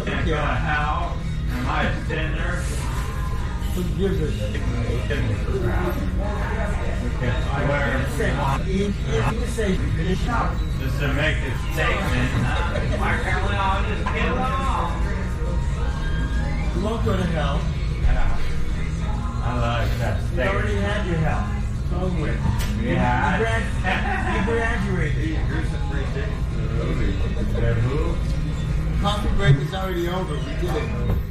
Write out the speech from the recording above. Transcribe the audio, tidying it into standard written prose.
Can't go to hell. Am I a sinner? Who gives a shit? Just to make a statement. Why can't we all just get along? You won't go to hell. I like that You statement. already had your hell. It's over with. Yeah. You graduated. Here's the free ticket to the movie. Who? Coffee break is already over. We did it.